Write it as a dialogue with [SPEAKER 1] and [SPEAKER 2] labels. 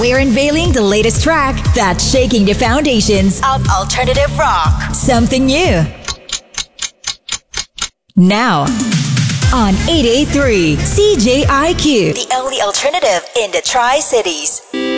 [SPEAKER 1] We're unveiling the latest track that's shaking the foundations of alternative rock. Something new. Now, on 883 CJIQ, the only alternative in the Tri-Cities.